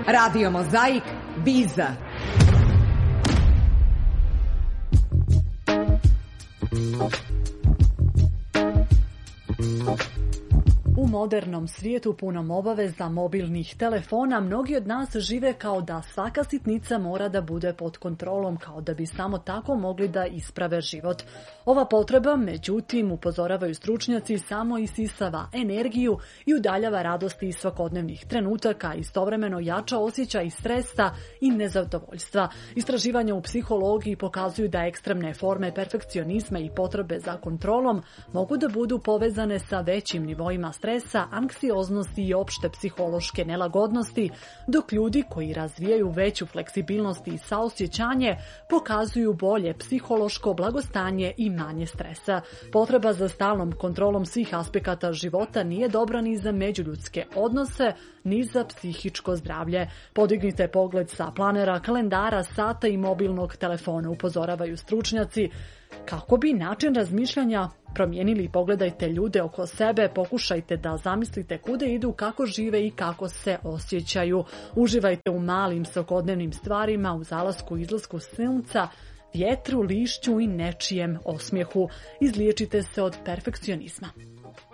Radio Mozaik, Biza. U modernom svijetu punom obaveza mobilnih telefona, mnogi od nas žive kao da svaka sitnica mora da bude pod kontrolom, kao da bi samo tako mogli da isprave život. Ova potreba, međutim, upozoravaju stručnjaci, samo isisava energiju i udaljava radosti iz svakodnevnih trenutaka, istovremeno jača osjećaj stresa i nezadovoljstva. Istraživanja u psihologiji pokazuju da ekstremne forme perfekcionizma i potrebe za kontrolom mogu da budu povezane sa većim nivoima stresa, anksioznosti i opšte psihološke nelagodnosti, dok ljudi koji razvijaju veću fleksibilnost i saosjećanje pokazuju bolje psihološko blagostanje i manje stresa. Potreba za stalnom kontrolom svih aspekata života nije dobra ni za međuljudske odnose, ni za psihičko zdravlje. Podignite pogled sa planera, kalendara, sata i mobilnog telefona, upozoravaju stručnjaci. Kako bi način razmišljanja promijenili, pogledajte ljude oko sebe, pokušajte da zamislite kuda idu, kako žive i kako se osjećaju. Uživajte u malim svakodnevnim stvarima, u zalasku i izlasku sunca, vjetru, lišću i nečijem osmijehu. Izliječite se od perfekcionizma.